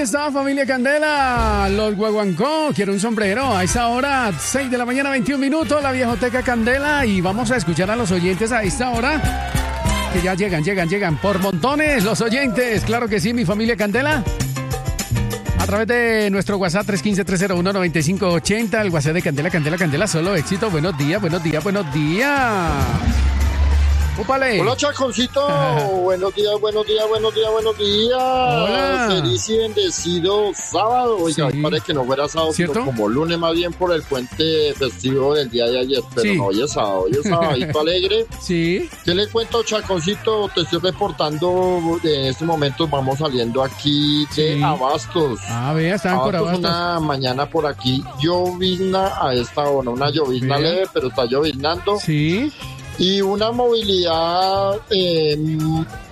está, familia Candela. Los Guaguancó, quiero un sombrero. A esta hora, 6 de la mañana, 21 minutos, la Viejoteca Candela. Y vamos a escuchar a los oyentes a esta hora. Que ya llegan por montones los oyentes. Claro que sí, mi familia Candela. A través de nuestro WhatsApp 315-301-9580, el WhatsApp de Candela, solo éxito. Buenos días. ¡Úpale! Hola, Chaconcito. Buenos días. Hola. Feliz y bendecido sábado. Oiga, Sí. parece que no fuera sábado, ¿Cierto? sino como lunes, más bien por el puente festivo del día de ayer. Pero Sí. no, hoy es sabadito alegre. Sí. ¿Qué le cuento, Chaconcito? Te estoy reportando. En este momento vamos saliendo aquí de Sí. Abastos. Vea, estaban por Abastos, Abastos. una mañana por aquí llovizna a esta hora. Una llovizna Vea. leve, pero está lloviznando. Sí. Y una movilidad